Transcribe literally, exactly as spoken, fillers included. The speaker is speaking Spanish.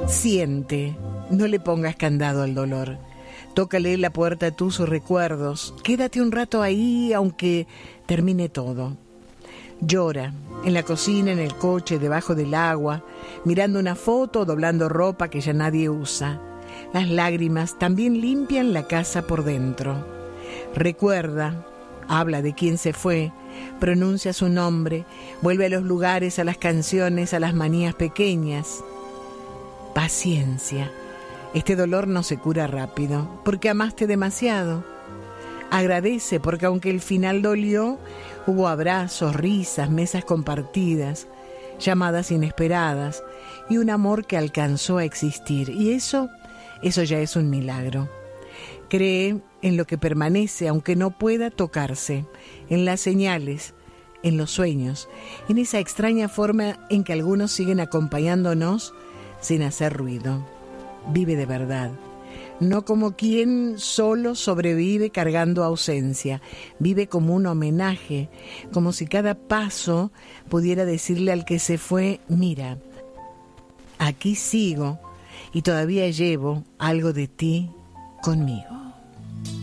Siente, no le pongas candado al dolor. Tócale la puerta a tus recuerdos. Quédate un rato ahí, aunque termine todo. Llora, en la cocina, en el coche, debajo del agua, mirando una foto, doblando ropa que ya nadie usa. Las lágrimas también limpian la casa por dentro. Recuerda, habla de quién se fue, pronuncia su nombre, vuelve a los lugares, a las canciones, a las manías pequeñas. Paciencia. Este dolor no se cura rápido, porque amaste demasiado. Agradece, porque aunque el final dolió, hubo abrazos, risas, mesas compartidas, llamadas inesperadas y un amor que alcanzó a existir. Y eso, eso ya es un milagro. Cree en lo que permanece, aunque no pueda tocarse, en las señales, en los sueños, en esa extraña forma en que algunos siguen acompañándonos sin hacer ruido. Vive de verdad, no como quien solo sobrevive cargando ausencia. Vive como un homenaje, como si cada paso pudiera decirle al que se fue: mira, aquí sigo y todavía llevo algo de ti conmigo.